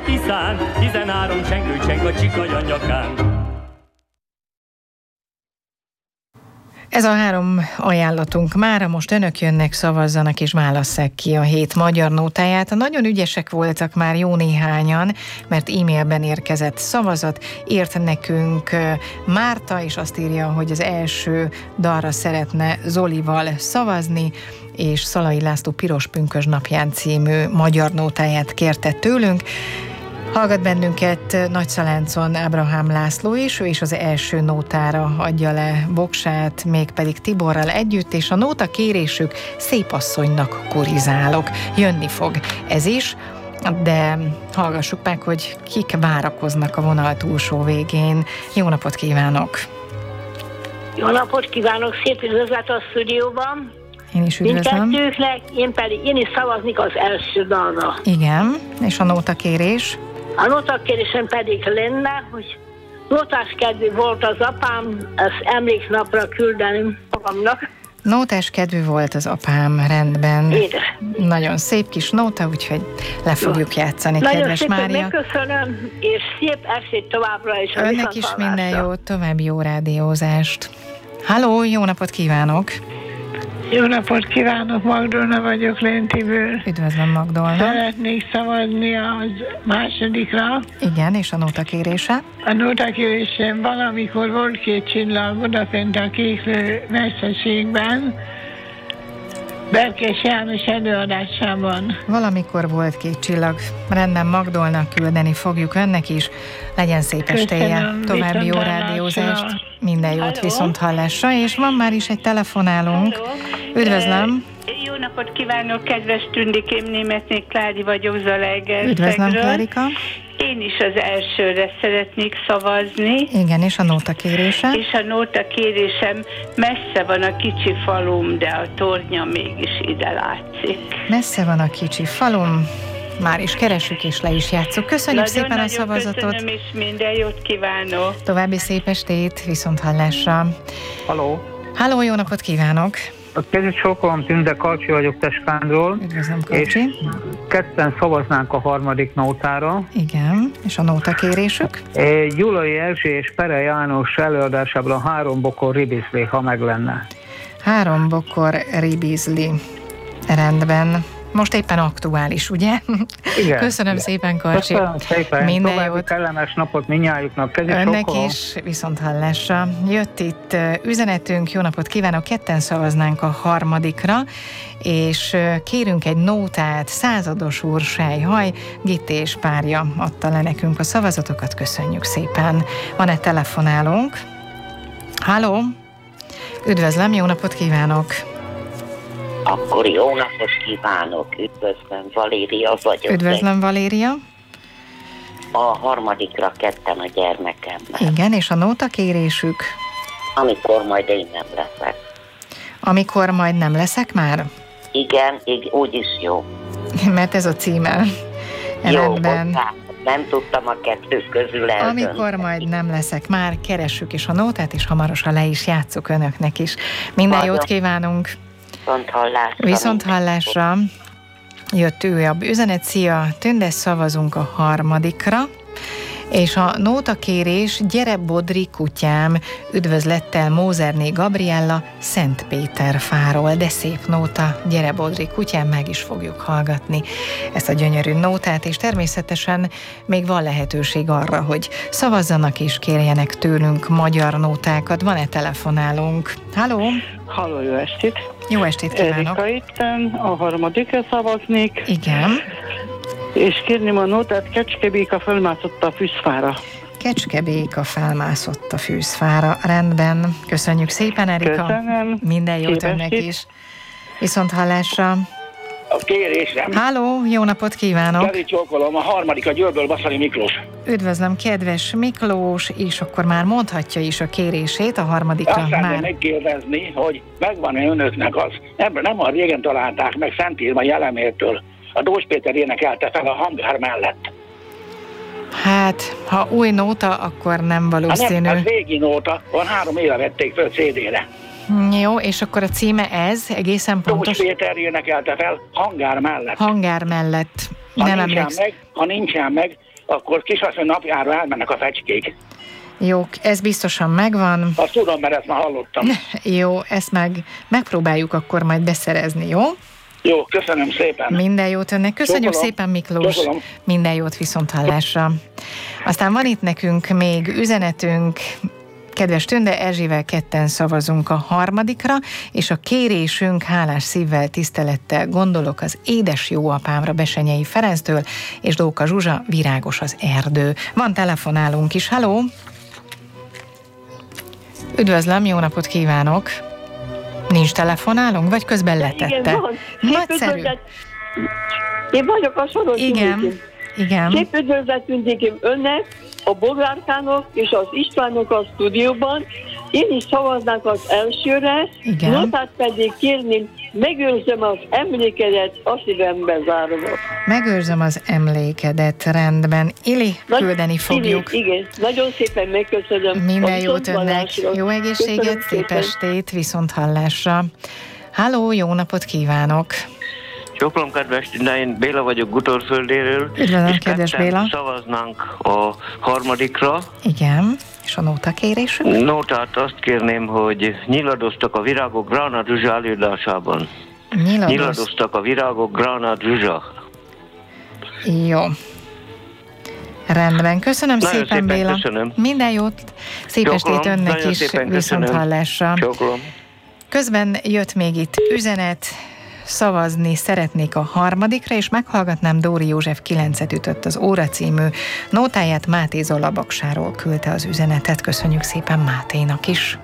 Tiszán, 13 csengő cseng a csikaja nyakán. Ez a 3 ajánlatunk mára, most önök jönnek, szavazzanak és válasszák ki a hét magyar nótáját. Nagyon ügyesek voltak már jó néhányan, mert e-mailben érkezett szavazat. Írt nekünk Márta, és azt írja, hogy az első dalra szeretne Zolival szavazni, és Szalai László Piros Pünkösd napján című magyar nótáját kérte tőlünk. Hallgat bennünket Nagyszaláncon Ábrahám László is, ő is az első nótára adja le voksát, mégpedig Tiborral együtt, és a nóta kérésük Szép asszonynak korizálok. Jönni fog ez is, de hallgassuk meg, hogy kik várakoznak a vonal túlsó végén. Jó napot kívánok! Jó napot kívánok, szép üdvözlet a stúdióban! Én is üdvözlöm. Mindkettőknek, én is szavaznék az első dalra. Igen, és a nóta kérés? A nótakérésem pedig lenne, hogy nótás kedvű volt az apám, ezt emléknapra küldeném magamnak. Nótás kedvű volt az apám, rendben. Édes. Nagyon szép kis nóta, úgyhogy le fogjuk játszani, nagyon kedves szépen Mária. megköszönöm, és szép estét továbbra is. Önnek is minden jót, további jó rádiózást. Halló, jó napot kívánok! Jó napot kívánok, Magdolna vagyok Lentiből. Üdvözlöm, Magdolna. Szeretnék szavazni az másodikra. Igen, és a nóta kérése? A nóta kérésem valamikor volt 2 csillag odafent a kéklő messzeségben, Berkes János előadásában. Valamikor volt 2 csillag. Rendben, Magdolna, küldeni fogjuk önnek is. Legyen szép estéje, további jó rádiózást, minden jót, viszont hallásra, és van már is egy telefonálunk. Üdvözlöm! Jó napot kívánok, kedves Tündikém, Németné Klári vagyok Zalaegerszegről. Üdvözlöm, Klárika! Én is az elsőre szeretnék szavazni. Igen, és a nóta kérése? És a nóta kérésem, messze van a kicsi falum, de a tornya mégis ide látszik. Messze van a kicsi falum, már is keresünk és le is játszunk. Köszönjük nagyon, szépen a szavazatot. Köszönöm, és minden jót kívánok. További szép estét, viszont hallásra. Halló! Halló, jó napot kívánok! A kezdet sokolom Tünde, Kalcsi vagyok Teskándról. Üdvözlöm, Kalcsi. És ketten szavaznánk a harmadik nótára. Igen, és a nóta kérésük? Gyulai Erzsé és Pere János előadásából a 3 bokor ribizli, ha meg lenne. 3 bokor ribizli. Rendben. Most éppen aktuális, ugye? Igen. Köszönöm szépen, Kalcsi. Köszönöm szépen. Minden további jót. kellemes napot mindnyájuknak. Önnek is, viszont hallásra. Jött itt üzenetünk, jó napot kívánok, ketten szavaznánk a harmadikra, és kérünk egy nótát, Százados úr, Sejhaj, Gitti és párja adta le nekünk a szavazatokat, köszönjük szépen. Van-e telefonálónk? Halló? Üdvözlöm, jó napot kívánok! Akkor jó napot kívánok, üdvözlöm, Valéria vagyok. Üdvözlöm, Valéria. A harmadikra ketten a gyermekemmel. Igen, és a nóta kérésük? Amikor majd én nem leszek. Amikor majd nem leszek már? Igen, úgyis jó. Mert ez a címe. Jó, Rendben. Nem tudtam a 2 közül eldönteni. Amikor majd nem leszek már, keressük is a nótát, és hamarosan le is játsszuk önöknek is. Minden jót kívánunk! Viszont hallásra. Jött újabb üzenet, szia, Tünde, szavazunk a harmadikra, és a nótakérés, gyere Bodri kutyám, üdvözlettel Mózerné Gabriella Szentpéterfáról, de szép nóta, gyere Bodri kutyám, meg is fogjuk hallgatni ezt a gyönyörű nótát, és természetesen még van lehetőség arra, hogy szavazzanak és kérjenek tőlünk magyar nótákat. Van-e telefonálunk? Halló? Halló, jó estét! Jó estét kívánok! Erika itten, a harmadikra szavaznék. Igen. És kérném a nótát, Kecskebéka felmászott a fűzfára. Kecskebéka felmászott a fűzfára. Rendben. Köszönjük szépen, Erika. Köszönöm. Minden jót önnek is. Viszont hallásra. A kérésem. Háló, jó napot kívánok. Keri csókolom, a harmadik a Győrből, Baszali Miklós. Üdvözlöm, kedves Miklós, és akkor már mondhatja is a kérését, a harmadikra Azt már. szeretném megkérdezni, hogy megvan-e önöknek az, nem a régen találták meg Szent Irma Jelemértől, a Dós Péter énekelte fel a hangár mellett. Hát, ha új nóta, akkor nem valószínű. Nem, ez régi nóta, van 3 éve vették föl CD-re. Jó, és akkor a címe ez, egészen pontos. Dós Péter énekelte fel hangár mellett. Hangár mellett. Nem emlékszem. Ha nincsen meg, akkor kisasszony napjára elmennek a fecskék. Jó, ez biztosan megvan. Azt tudom, mert ezt már hallottam. Jó, ezt megpróbáljuk akkor majd beszerezni, jó? Jó, köszönöm szépen. Minden jót önnek. Köszönjük Csókolom. szépen, Miklós. Csókolom. Minden jót, viszonthallásra. Aztán van itt nekünk még üzenetünk. Kedves Tünde, Erzsivel ketten szavazunk a harmadikra, és a kérésünk hálás szívvel, tisztelettel gondolok az édes jó apámra, Besenyei Ferenctől, és Dóka Zsuzsa, Virágos az erdő. Van telefonálunk is. Halló! Üdvözlöm, jó napot kívánok! Nincs telefonálunk, vagy közben letette? Igen, van. Nagyszerű. Én vagyok a Soros Igen, igen. Szép üdvözlet mindig önnek, a Bogárkának és az Istvánnak a stúdióban. Én is szavaznák az elsőre, Igen. notát pedig kérném, megőrzöm az emlékedet, a szívembe zárva. Megőrzöm az emlékedet, rendben. Ili, küldeni fogjuk. Igen, nagyon szépen megköszönöm. Minden A jót önnek, viszonthallásra. jó egészséget, Köszönöm szép szépen. estét, viszonthallásra. Halló, jó napot kívánok! Csókolom, kedves Tünde, én Béla vagyok Gutorföldéről. Üdvözlöm, és kedves ketten Béla. szavaznánk a harmadikra. Igen, és a nóta kérésünk? Nótát azt kérném, hogy nyiladoztak a virágok Gránát Zsuzsa előadásában. Nyiladoztak a virágok Gránát Zsuzsa. Jó. Rendben, köszönöm Nagyon szépen, szépen Béla. köszönöm. Minden jót, szép Csókolom, estét önnek nagyon is, szépen köszönöm. viszonthallásra. Csókolom. Közben jött még itt üzenet, szavazni szeretnék a harmadikra, és meghallgatnám Dóri József 9-et ütött az óra című nótáját. Máté Zola Baksáról küldte az üzenetet. Köszönjük szépen Máténak is.